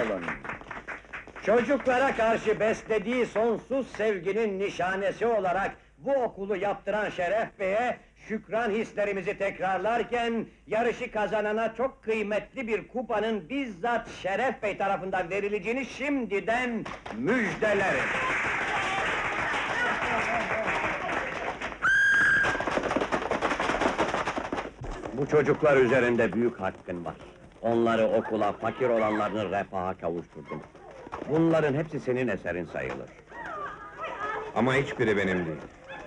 olun. Çocuklara karşı beslediği sonsuz sevginin nişanesi olarak bu okulu yaptıran Şeref Bey'e şükran hislerimizi tekrarlarken, yarışı kazanana çok kıymetli bir kupanın bizzat Şeref Bey tarafından verileceğini şimdiden müjdelerim. Bu çocuklar üzerinde büyük hakkın var. Onları okula, fakir olanlarını refaha kavuşturdun. Bunların hepsi senin eserin sayılır. Ama hiçbiri benim değil.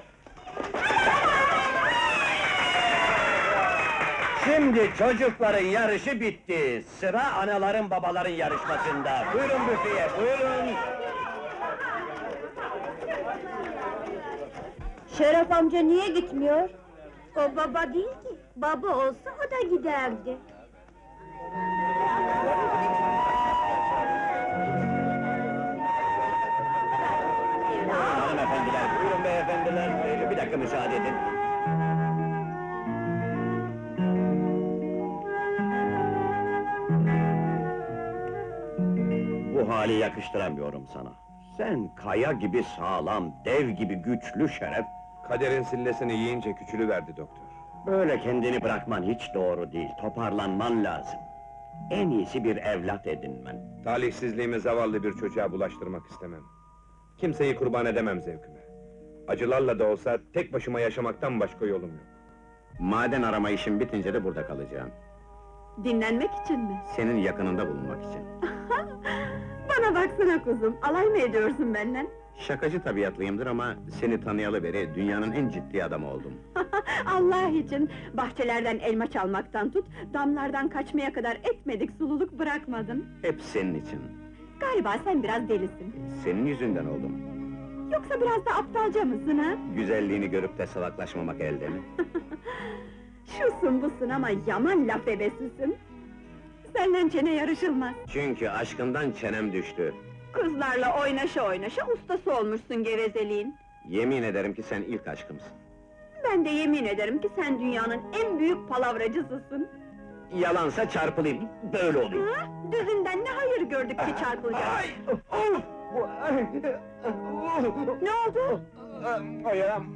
Şimdi çocukların yarışı bitti. Sıra anaların babaların yarışmasında. Buyurun büfeye, buyurun. Şeref amca niye gitmiyor? O baba değil ki. Baba olsa o da giderdi. Hanımefendiler, buyurun beyefendiler. Bir dakika müsaade edin. Bu hali yakıştıramıyorum sana. Sen kaya gibi sağlam, dev gibi güçlü Şeref, Kaderin sillesini yiyince küçülüverdi doktor. böyle kendini bırakman hiç doğru değil, toparlanman lazım. En iyisi bir evlat edinmen. Talihsizliğimi zavallı bir çocuğa bulaştırmak istemem. Kimseyi kurban edemem zevkime. Acılarla da olsa tek başıma yaşamaktan başka yolum yok. Maden arama işin bitince de burada kalacağım. Dinlenmek için mi? Senin yakınında bulunmak için. Bana baksana kuzum, alay mı ediyorsun benden? Şakacı tabiatlıyımdır ama seni tanıyalı beri dünyanın en ciddi adamı oldum. Allah için, bahçelerden elma çalmaktan tut, damlardan kaçmaya kadar etmedik sululuk bırakmadın. Hep senin için. Galiba sen biraz delisin. Senin yüzünden oldum. Yoksa biraz da aptalca mısın ha? Güzelliğini görüp de salaklaşmamak elde mi? Şusun busun ama yaman laf ebesisin. Seninle çene yarışılmaz. Çünkü aşkından çenem düştü. Kızlarla oynaşa oynaşa ustası olmuşsun gevezeliğin. Yemin ederim ki sen ilk aşkımsın. Ben de yemin ederim ki sen dünyanın en büyük palavracısısın. Yalansa çarpılayım, böyle olayım. Ha? Düzünden ne hayır gördük ki çarpılacak? Ay! Of! Ne oldu? Ayağım!